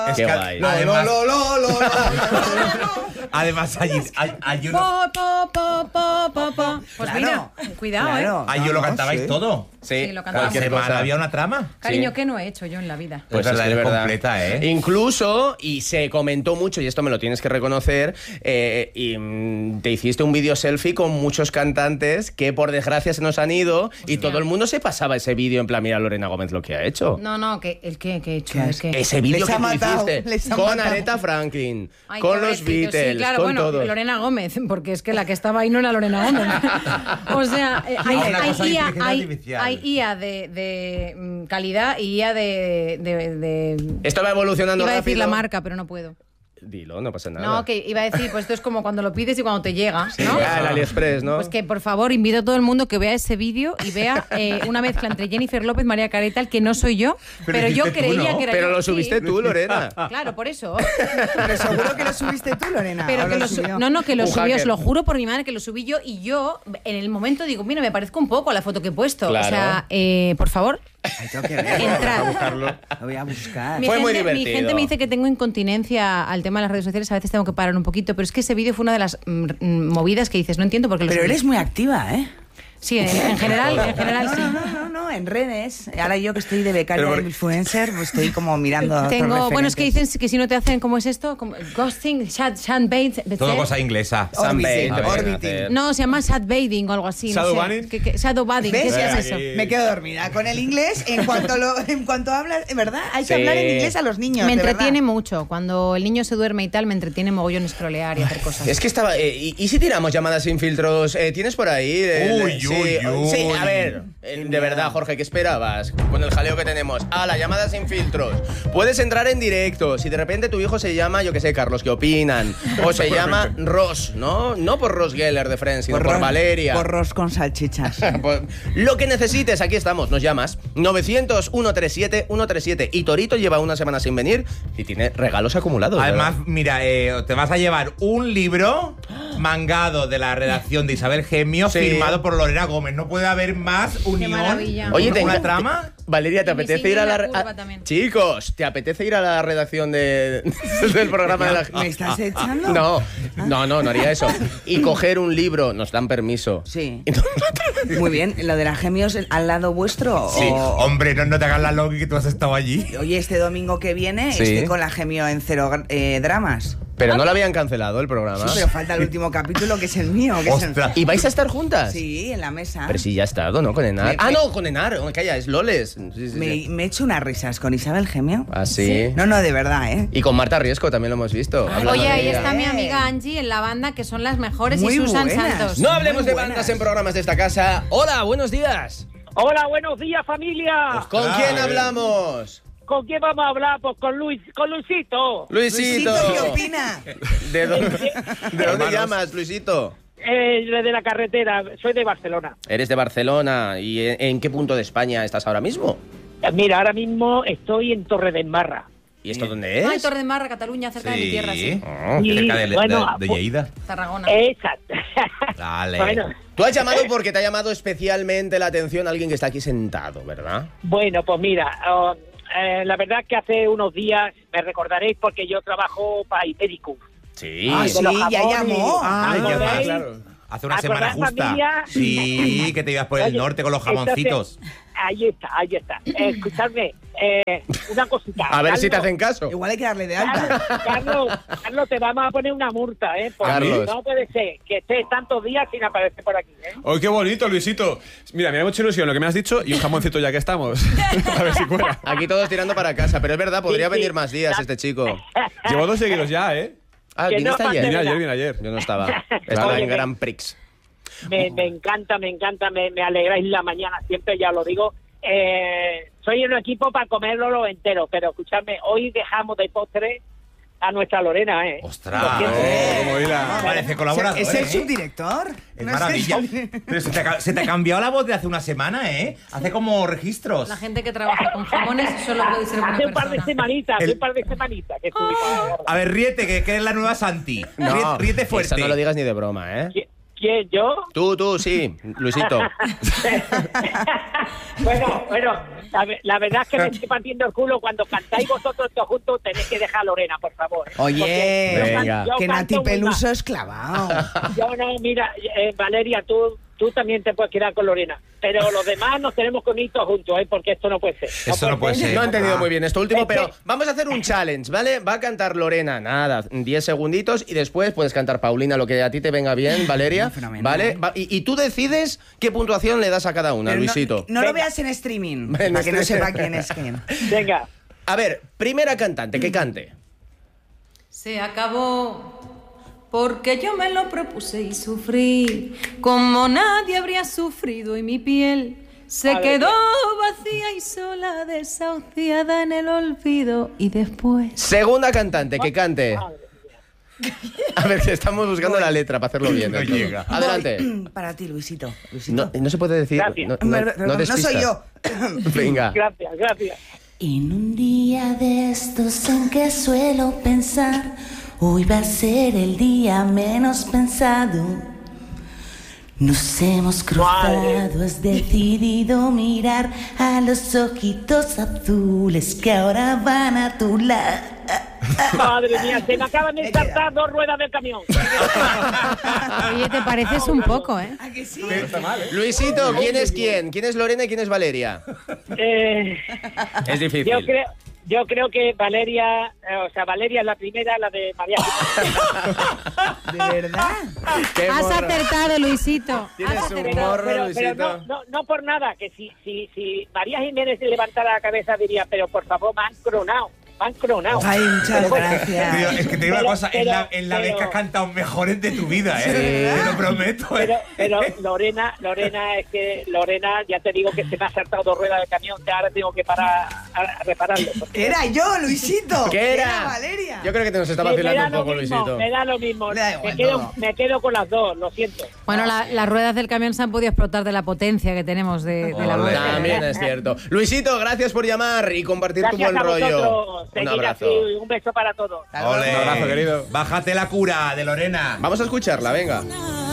Qué guay. Además, hay uno... Pues mira, cuidado, claro. Ahí yo lo cantabais todo. Sí, lo cantamos. Cualquier semana había una trama. Cariño, ¿qué no he hecho yo en la vida? Pues es que es es verdad. completa, ¿eh? Incluso, y se comentó mucho, y esto me lo tienes que reconocer, te hiciste un vídeo selfie con muchos cantantes que por desgracia se nos han ido y todo el mundo se pasaba ese vídeo en plan, mira Lorena Gómez lo que ha hecho. No, que el que he hecho. ¿Qué Es que... Ese vídeo Les que ha tú matado, hiciste les ha con matado. Aretha Franklin, Ay, con los pobrecito, Beatles, sí, claro, con bueno, todos. Lorena Gómez, porque es que la que estaba ahí no era Lorena Gómez. O sea, una cosa de inteligencia artificial. hay IA de calidad y IA de... Esto va evolucionando Iba a rápido. decir la marca, pero no puedo. Dilo, no pasa nada. No, que iba a decir, pues esto es como cuando lo pides y cuando te llega, ¿no? Ah, el AliExpress, ¿no? Pues que por favor invito a todo el mundo que vea ese vídeo y vea una mezcla entre Jennifer López, María Carey y tal, que no soy yo, pero yo hiciste tú, creía ¿no? que era Pero yo. lo subiste Sí. tú, Lorena. Claro, por eso. Pero seguro que lo subiste tú, Lorena. Pero ¿O que lo lo subió? no, que lo Un subí, hacker. os lo juro por mi madre que lo subí yo y yo en el momento digo, mira, me parezco un poco a la foto que he puesto. Claro. O sea, por favor, Ay, tengo que ver. entrad. Lo voy a buscar. Fue muy Mi divertido. gente me dice que tengo incontinencia al tema de las redes sociales, a veces tengo que parar un poquito, pero es que ese vídeo fue una de las movidas que dices, no entiendo por qué lo Pero subí. eres muy activa, ¿eh? Sí, en general sí. No, en redes. Ahora yo que estoy de becaria de influencer, pues estoy como mirando a otros Tengo, bueno, es que referentes. dicen que si no te hacen, ¿cómo es esto? Como ghosting, shadbait. Todo cosa inglesa. Sunbait, te pueden Orbiting. hacer. No, se llama shadbaiting o algo así. Shadow no sé. banning. Shadowbanning, ¿qué ¿Ves? es eso? Me quedo dormida. Con el inglés, en cuanto hablas, ¿verdad? Hay que Sí. hablar en inglés a los niños. Me de entretiene verdad. mucho. Cuando el niño se duerme y tal, me entretiene mogollón scrollear y hacer cosas. Es que estaba... ¿y si tiramos llamadas sin filtros? ¿Tienes por ahí? Uy, sí, uy, uy. Sí, a ver, de verdad, Jorge, ¿qué esperabas? Con el jaleo que tenemos. La llamada sin filtros. Puedes entrar en directo. Si de repente tu hijo se llama, yo qué sé, Carlos, ¿qué opinan? O se llama Ross, ¿no? No por Ross Geller de Friends, sino por Valeria. Porros con salchichas. Pues, lo que necesites, aquí estamos, nos llamas 900-137-137 y Torito lleva una semana sin venir y tiene regalos acumulados. Además, ¿verdad? mira, te vas a llevar un libro mangado de la redacción de Isabel Gemio, Sí. firmado por Lorena Gómez. No puede haber más unión. maravilla. Oye, ¿Una tengo- trama? Valeria, ¿te Y mi apetece ir a la... señora curva también. Chicos, ¿te apetece ir a la redacción del programa de la... ¿Me estás echando? No haría eso. Y coger un libro, nos dan permiso. Sí. Muy bien. ¿Lo de las gemios al lado vuestro? Sí. o- Hombre, no te hagas la loca que tú has estado allí. Oye, este domingo que viene Sí. estoy con la gemio en Cero Dramas. Pero no lo habían cancelado el programa. Sí, pero falta el último capítulo que es el mío. Que es el... Ostras. ¿Y vais a estar juntas? Sí, en la mesa. Pero si ya ha estado, ¿no? Con Enar. No, con Enar. Oh, calla, es Loles. Sí. Me he hecho unas risas con Isabel Gemio. ¿Ah, sí? No, de verdad, ¿eh? Y con Marta Riesco también lo hemos visto. hablando Oye, de ahí ella. está mi amiga Angie en la banda, que son las mejores, Muy y Susan buenas. Santos. No hablemos Muy de buenas. bandas en programas de esta casa. Hola, buenos días. Hola, buenos días, familia. ¿Con quién hablamos? ¿Con quién vamos a hablar? Pues con Luisito. Luisito. ¿Qué opina? ¿De dónde llamas, Luisito? De la carretera, soy de Barcelona. Eres de Barcelona. ¿Y en qué punto de España estás ahora mismo? Mira, ahora mismo estoy en Torredembarra. ¿Y esto dónde es? Ay, Torre de Marra, Cataluña, cerca de mi tierra, sí. Oh, Sí, cerca de bueno, Lleida. Tarragona. Exacto. Dale. Bueno, Tú has llamado porque te ha llamado especialmente la atención alguien que está aquí sentado, ¿verdad? bueno, pues mira, la verdad es que hace unos días me recordaréis porque yo trabajo para Ipericus. Sí. Ah, sí, los ya jamones. llamó. Ay, qué ¿acordáis? claro. Hace una ¿Acordás, semana justa. familia? Sí, que te ibas por el Oye, norte con los jamoncitos. entonces, ahí está. Escuchadme, una cosita. A ver si te Carlos, hacen caso. Igual hay que darle de alta. Carlos, te vamos a poner una multa, ¿eh? Porque Carlos. no puede ser que estés tantos días sin aparecer por aquí, ¿eh? ¡Ay, qué bonito, Luisito! Mira, me da mucha ilusión lo que me has dicho y un jamoncito ya que estamos. A ver si cuela. Aquí todos tirando para casa, pero es verdad, podría Sí, sí. venir más días este chico. Llevo 2 seguidos ya, ¿eh? Ah, Que ¿viniste no, ayer? Vine ayer. Yo no estaba. Estaba Oye, en Grand Prix. Me encanta, me alegráis la mañana, siempre ya lo digo. Soy un equipo para comerlo lo entero, pero escuchadme, hoy dejamos de postre a nuestra Lorena, ¿eh? ¡Ostras! Lo siento. Como hila. Parece colaborador, ¿Es el ¿eh? subdirector? Es No maravilla. el- Pero se te ha cambiado la voz de hace una semana, ¿eh? Hace como registros. La gente que trabaja con jamones solo puede ser buena Hace un par de persona. semanitas, El- que estuvimos. A ver, ríete, que eres la nueva Santi. No, Ríete fuerte. eso no lo digas ni de broma, ¿eh? ¿Quién, yo? Tú, sí, Luisito. Bueno, la verdad es que me estoy partiendo el culo. Cuando cantáis vosotros todos juntos, tenéis que dejar a Lorena, por favor. Oye, Porque yo venga. yo que canto Nati muy Peluso mal. es clavado. Yo no, mira, Valeria, tú también te puedes quedar con Lorena. Pero los demás nos tenemos que unir todos juntos, porque esto no puede ser. Eso no puede ser. No he entendido muy bien esto último, Es que- pero vamos a hacer un challenge, ¿vale? Va a cantar Lorena, nada, 10 segunditos y después puedes cantar Paulina, lo que a ti te venga bien, Valeria, Fenomenal. ¿vale? Y tú decides qué puntuación le das a cada una, Pero Luisito. no lo veas en streaming, En para que no streaming. sepa quién es quién. Venga. A ver, primera cantante, que cante. Se acabó porque yo me lo propuse y sufrí como nadie habría sufrido y mi piel se A ver, quedó vacía y sola, desahuciada en el olvido y después... Segunda cantante, que cante. A ver, que estamos buscando la letra para hacerlo bien. No del todo. llega. Adelante. Para ti, Luisito. No se puede decir. Gracias. No Perdón, des no soy pistas. yo. Venga. Gracias. En un día de estos en que suelo pensar, hoy va a ser el día menos pensado. Nos hemos cruzado, has decidido mirar a los ojitos azules que ahora van a tu lado. Madre mía, se me acaban de saltar 2 ruedas del camión. Oye, te pareces un poco, ¿eh? ¿A que sí? Luisito, ¿quién es quién? ¿Quién es Lorena y quién es Valeria? Es difícil. Yo creo que Valeria, Valeria es la primera, la de María Jiménez. ¿De verdad? Qué Has morro. acertado, Luisito. Tienes Has un acertado. morro, pero Luisito. no por nada, que si María Jiménez levantara la cabeza diría, pero por favor, me han cronado. Ay, muchas Tío, gracias. es que te digo una Pero- cosa, es la pero- vez que has cantado mejores de tu vida, Sí. Te lo prometo, Pero Lorena, es que Lorena, ya te digo que se me ha saltado 2 ruedas de camión, que ahora tengo que parar a repararlo. porque- Era yo, Luisito. ¿Qué era? Valeria. Yo creo que te nos está Sí, me vacilando da un lo poco, mismo, Luisito. me da lo mismo. Me da igual Me quedo con las dos, lo siento. Bueno, las ruedas del camión se han podido explotar de la potencia que tenemos de la voz. También es cierto. Luisito, gracias por llamar y compartir tu Gracias buen a rollo. vosotros. Un Seguid abrazo. así, un beso para todos. Ole. Un abrazo, querido. Bájate la cura de Lorena. Vamos a escucharla, venga. Una